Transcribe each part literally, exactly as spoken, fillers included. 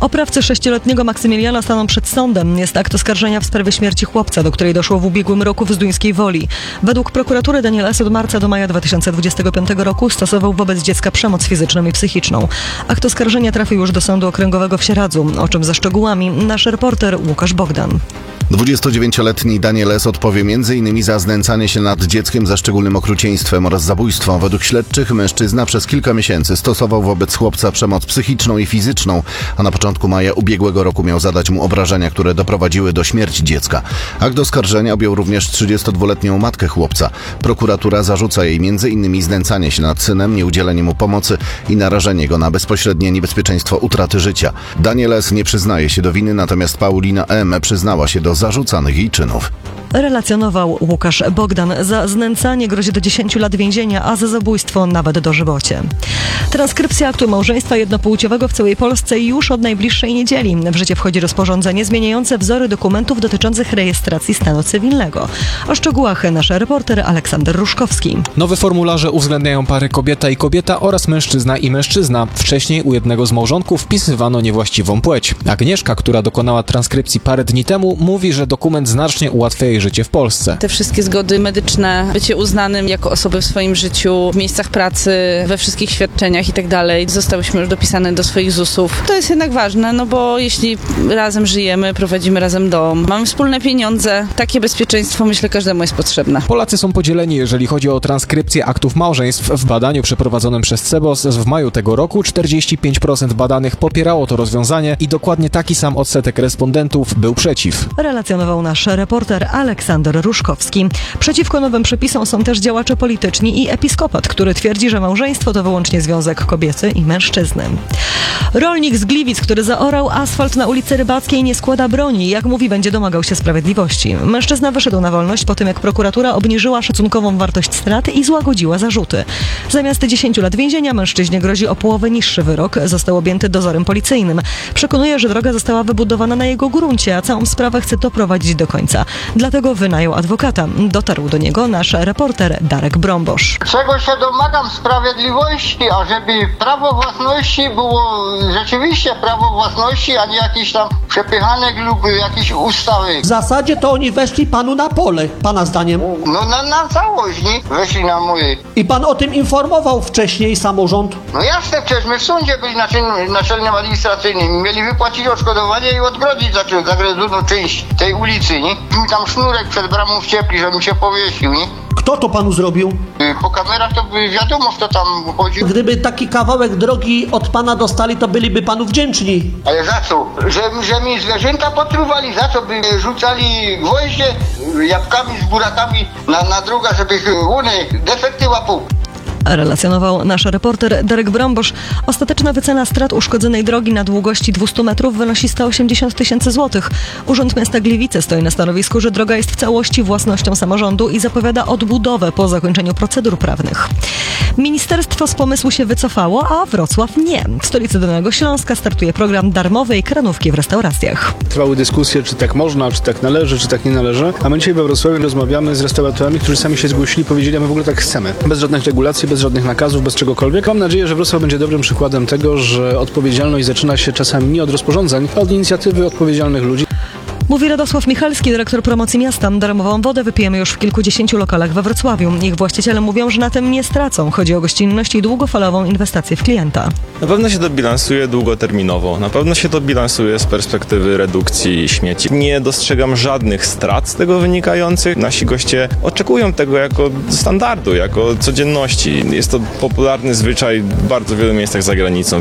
Oprawcy sześcioletniego Maksymiliana staną przed sądem. Jest akt oskarżenia w sprawie śmierci chłopca, do której doszło w ubiegłym roku w Zduńskiej Woli. Według prokuratury Daniel S. od marca do maja dwa tysiące dwudziestego piątego roku stosował wobec dziecka przemoc fizyczną i psychiczną. Akt oskarżenia trafił już do Sądu Okręgowego w Sieradzu. O czym ze szczegółami nasz reporter Łukasz Bogdan. dwudziestodziewięcioletni Daniel S. odpowie między innymi za znęcanie się nad dzieckiem za szczególnym okrucieństwem oraz zabójstwo. Według śledczych mężczyzna przez kilka miesięcy stosował wobec chłopca przemoc psychiczną i fizyczną, a na początku maja ubiegłego roku miał zadać mu obrażenia, które doprowadziły do śmierci dziecka. Akt oskarżenia objął również trzydziestodwuletnią matkę chłopca. Prokuratura zarzuca jej między innymi znęcanie się nad synem, nieudzielenie mu pomocy i narażenie go na bezpośrednie niebezpieczeństwo utraty życia. Daniel S. nie przyznaje się do winy, natomiast Paulina M. przyznała się do zarzucanych jej czynów. Relacjonował Łukasz Bogdan. Za znęcanie grozi do dziesięciu lat więzienia, a za zabójstwo nawet dożywocie. Transkrypcja aktu małżeństwa jednopłciowego w całej Polsce już od najbliższej niedzieli. W życie wchodzi rozporządzenie zmieniające wzory dokumentów dotyczących rejestracji stanu cywilnego. O szczegółach nasz reporter Aleksander Ruszkowski. Nowe formularze uwzględniają pary kobieta i kobieta oraz mężczyzna i mężczyzna. Wcześniej u jednego z małżonków wpisywano niewłaściwą płeć. Agnieszka, która dokonała transkrypcji parę dni temu, mówi, że dokument znacznie ułatwia jej życie w Polsce. Te wszystkie zgody medyczne, bycie uznanym jako osoby w swoim życiu, w miejscach pracy, we wszystkich świadczeniach i tak dalej, zostałyśmy już dopisane do swoich zusów. To jest jednak ważne, no bo jeśli razem żyjemy, prowadzimy razem dom, mamy wspólne pieniądze, takie bezpieczeństwo, myślę, każdemu jest potrzebne. Polacy są podzieleni, jeżeli chodzi o transkrypcję aktów małżeństw. W badaniu przeprowadzonym przez Cebos w maju tego roku czterdzieści pięć procent badanych popierało to rozwiązanie i dokładnie taki sam odsetek respondentów był przeciw. Relacjonował nasz reporter Aleksander Ruszkowski. Przeciwko nowym przepisom są też działacze polityczni i episkopat, który twierdzi, że małżeństwo to wyłącznie związek kobiety i mężczyzny. Rolnik z Gliwic, który zaorał asfalt na ulicy Rybackiej, nie składa broni. Jak mówi, będzie domagał się sprawiedliwości. Mężczyzna wyszedł na wolność po tym, jak prokuratura obniżyła szacunkową wartość straty i złagodziła zarzuty. Zamiast dziesięciu lat więzienia mężczyźnie grozi o połowę niższy wyrok. Został objęty dozorem policyjnym. Przekonuje, że droga została wybudowana na jego gruncie, a całą sprawę chce doprowadzić do końca. Dlatego wynajął adwokata. Dotarł do niego nasz reporter Darek Brombosz. Czego się domagam? Sprawiedliwości, ażeby prawo własności było rzeczywiście prawo własności, a nie jakiś tam przepychanek lub jakieś ustawy. W zasadzie to oni weszli panu na pole, pana zdaniem. No na, na całość, nie? Weszli na moje. I pan o tym informował wcześniej samorząd? No jasne, przecież my w sądzie byli naczelnym, naczelnym administracyjnym. Mieli wypłacić odszkodowanie i odgrodzić zagrodzoną część tej ulicy, nie? Mi tam sznurek przed bramą wciepli, żebym się powiesił, nie? Kto to panu zrobił? Po kamerach to by wiadomo, kto tam chodził. Gdyby taki kawałek drogi od pana dostali, to byliby panu wdzięczni. Ale za co? Że, że mi zwierzęta potruwali? Za co by rzucali gwoździe jabłkami z burakami na, na druga, żeby one defekty łapał? Relacjonował nasz reporter Darek Brombosz. Ostateczna wycena strat uszkodzonej drogi na długości dwieście metrów wynosi sto osiemdziesiąt tysięcy złotych. Urząd Miasta Gliwice stoi na stanowisku, że droga jest w całości własnością samorządu i zapowiada odbudowę po zakończeniu procedur prawnych. Ministerstwo z pomysłu się wycofało, a Wrocław nie. W stolicy Dolnego Śląska startuje program darmowej kranówki w restauracjach. Trwały dyskusje, czy tak można, czy tak należy, czy tak nie należy. A my dzisiaj we Wrocławiu rozmawiamy z restauratorami, którzy sami się zgłosili, powiedzieli, a my w ogóle tak chcemy. Bez żadnych regulacji, bez żadnych nakazów, bez czegokolwiek. Mam nadzieję, że Wrocław będzie dobrym przykładem tego, że odpowiedzialność zaczyna się czasami nie od rozporządzeń, a od inicjatywy odpowiedzialnych ludzi. Mówi Radosław Michalski, dyrektor promocji miasta. Darmową wodę wypijemy już w kilkudziesięciu lokalach we Wrocławiu. Ich właściciele mówią, że na tym nie stracą. Chodzi o gościnność i długofalową inwestację w klienta. Na pewno się to bilansuje długoterminowo. Na pewno się to bilansuje z perspektywy redukcji śmieci. Nie dostrzegam żadnych strat z tego wynikających. Nasi goście oczekują tego jako standardu, jako codzienności. Jest to popularny zwyczaj w bardzo wielu miejscach za granicą.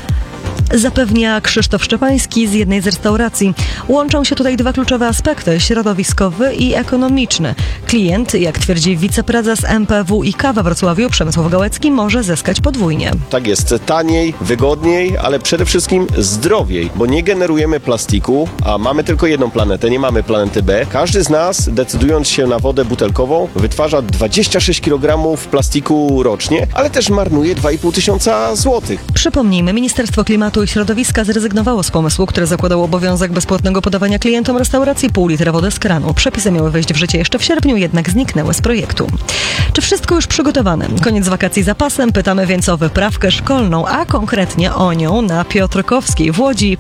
Zapewnia Krzysztof Szczepański z jednej z restauracji. Łączą się tutaj dwa kluczowe aspekty, środowiskowy i ekonomiczny. Klient, jak twierdzi wiceprezes M P W i K we Wrocławiu, Przemysław Gałecki, może zyskać podwójnie. Tak jest, taniej, wygodniej, ale przede wszystkim zdrowiej, bo nie generujemy plastiku, a mamy tylko jedną planetę, nie mamy planety B. Każdy z nas, decydując się na wodę butelkową, wytwarza dwadzieścia sześć kilogramów plastiku rocznie, ale też marnuje dwa i pół tysiąca złotych. Przypomnijmy, Ministerstwo Klimatu i Środowiska zrezygnowało z pomysłu, który zakładał obowiązek bezpłatnego podawania klientom restauracji pół litra wody z kranu. Przepisy miały wejść w życie jeszcze w sierpniu, jednak zniknęły z projektu. Czy wszystko już przygotowane? Koniec wakacji za pasem, pytamy więc o wyprawkę szkolną, a konkretnie o nią na Piotrkowskiej w Łodzi.